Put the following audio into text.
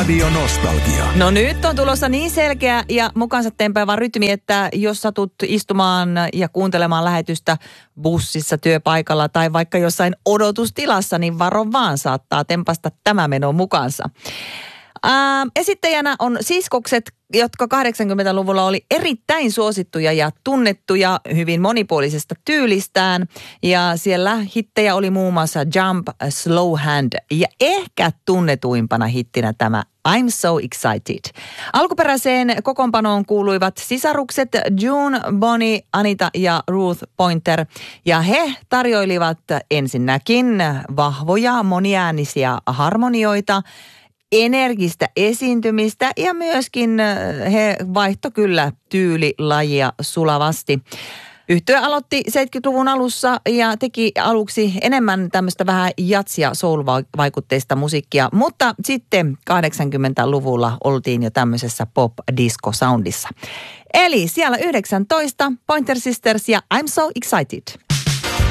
Radio Nostalgia. No nyt on tulossa niin selkeä ja mukaansa tempaava rytmi, että jos satut istumaan ja kuuntelemaan lähetystä bussissa, työpaikalla tai vaikka jossain odotustilassa, niin varo vaan, saattaa tempasta tämä meno mukaansa. Esittäjänä on Siskokset, jotka 80-luvulla oli erittäin suosittuja ja tunnettuja hyvin monipuolisesta tyylistään. Ja siellä hittejä oli muun muassa Jump, Slow Hand ja ehkä tunnetuimpana hittinä tämä I'm So Excited. Alkuperäiseen kokoonpanoon kuuluivat sisarukset June, Bonnie, Anita ja Ruth Pointer. Ja he tarjoilivat ensinnäkin vahvoja moniäänisiä harmonioita, energistä esiintymistä ja myöskin he vaihto kyllä tyylilajia sulavasti. Yhtye aloitti 70-luvun alussa ja teki aluksi enemmän tämmöistä vähän jatsia soul-vaikutteista musiikkia, mutta sitten 80-luvulla oltiin jo tämmöisessä pop-disco-soundissa. Eli siellä 19 Pointer Sisters ja I'm So Excited.